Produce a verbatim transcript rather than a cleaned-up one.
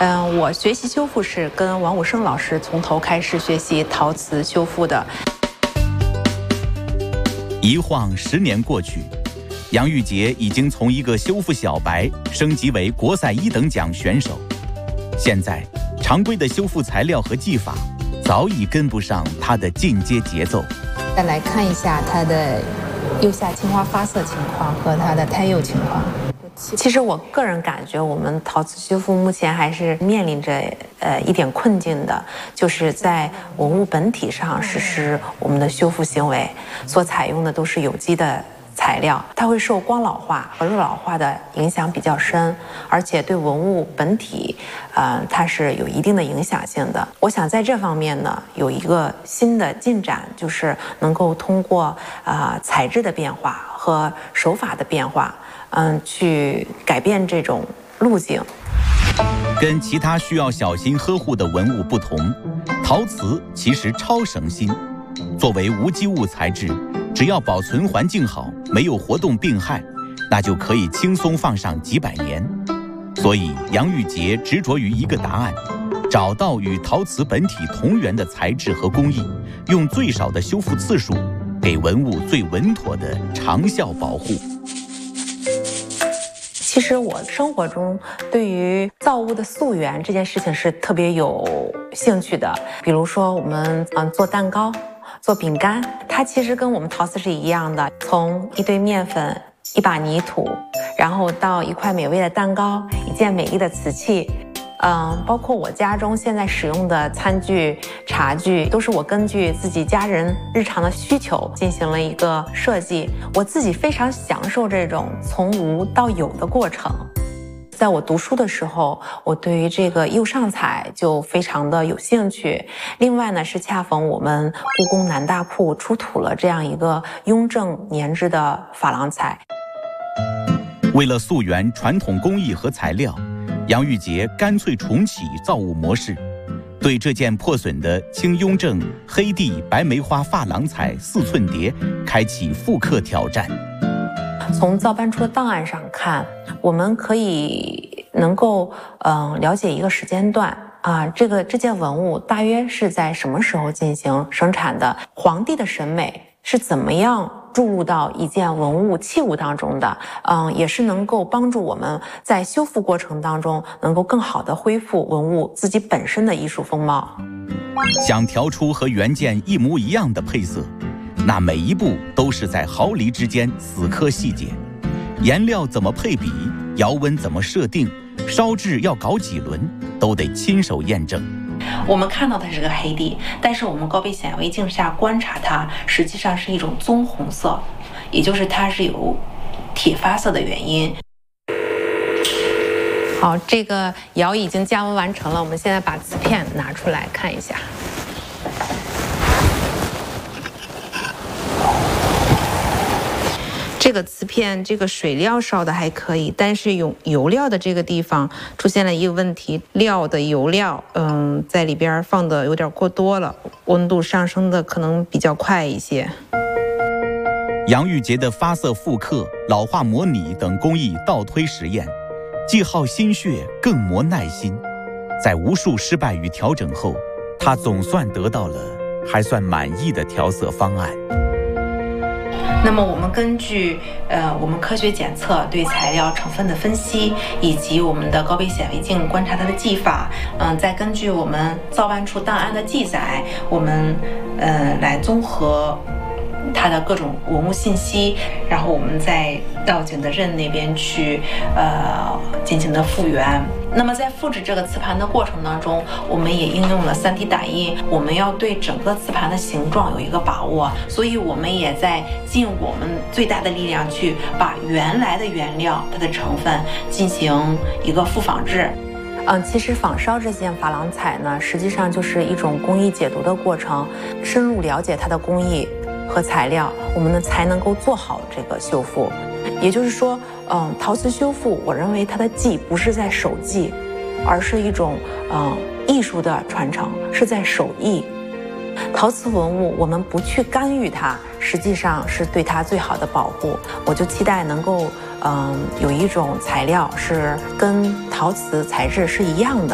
嗯，我学习修复是跟王武胜老师从头开始学习陶瓷修复的。 一晃十年过去，杨玉洁已经从一个修复小白升级为国赛一等奖选手。现在，常规的修复材料和技法早已跟不上她的进阶节奏。 再来看一下它的釉下青花发色情况和它的胎釉情况。其实我个人感觉，我们陶瓷修复目前还是面临着呃一点困境的，就是在文物本体上实施我们的修复行为，所采用的都是有机的材料，它会受光老化和热老化的影响比较深，而且对文物本体，呃，它是有一定的影响性的。我想在这方面呢，有一个新的进展，就是能够通过啊、呃、材质的变化和手法的变化。嗯，去改变这种路径。 跟其他需要小心呵护的文物不同，陶瓷其实超省心。作为无机物材质，只要保存环境好，没有活动病害，那就可以轻松放上几百年。所以杨玉洁执着于一个答案，找到与陶瓷本体同源的材质和工艺，用最少的修复次数，给文物最稳妥的长效保护。 其实我生活中对于造物的溯源这件事情是特别有兴趣的。比如说我们嗯做蛋糕、做饼干，它其实跟我们陶瓷是一样的，从一堆面粉、一把泥土，然后到一块美味的蛋糕、一件美丽的瓷器。嗯，包括我家中现在使用的餐具、茶具，都是我根据自己家人日常的需求进行了一个设计。我自己非常享受这种从无到有的过程。在我读书的时候，我对于这个釉上彩就非常的有兴趣。另外呢，是恰逢我们故宫南大铺出土了这样一个雍正年制的珐琅彩。 为了溯源传统工艺和材料，杨玉洁干脆重启造物模式，对这件破损的清雍正黑地白梅花珐琅彩四寸碟开启复刻挑战。 从造办处的档案上看，我们可以能够嗯、呃、了解一个时间段啊，这个这件文物大约是在什么时候进行生产的？皇帝的审美是怎么样注入到一件文物器物当中的，嗯，也是能够帮助我们在修复过程当中能够更好的恢复文物自己本身的艺术风貌。 想调出和原件一模一样的配色，那每一步都是在毫厘之间死磕细节，颜料怎么配比，窑温怎么设定，烧制要搞几轮，都得亲手验证。 我们看到它是个黑地，但是我们高倍显微镜下观察它，实际上是一种棕红色，也就是它是有铁发色的原因。好，这个窑已经加温完成了，我们现在把瓷片拿出来看一下。这个瓷片，这个水料烧的还可以，但是用油料的这个地方出现了一个问题，料的油料，嗯，在里边放的有点过多了，温度上升的可能比较快一些。 杨玉洁的发色复刻、老化模拟等工艺倒推实验，既耗心血，更磨耐心。在无数失败与调整后，她总算得到了还算满意的调色方案。 那么我们根据呃我们科学检测对材料成分的分析，以及我们的高倍显微镜观察它的技法，嗯、呃，再根据我们造办处档案的记载，我们呃来综合它的各种文物信息，然后我们在到景德镇那边去呃进行的复原。那么在复制这个瓷盘的过程当中，我们也应用了 三 D 打印，我们要对整个瓷盘的形状有一个把握，所以我们也在尽我们最大的力量去把原来的原料它的成分进行一个复仿制。嗯，其实仿烧这件珐琅彩呢，实际上就是一种工艺解读的过程，深入了解它的工艺和材料，我们呢才能够做好这个修复。也就是说，嗯，陶瓷修复，我认为它的技不是在手技，而是一种嗯艺术的传承，是在手艺。陶瓷文物，我们不去干预它，实际上是对它最好的保护。我就期待能够，嗯，有一种材料是跟陶瓷材质是一样的。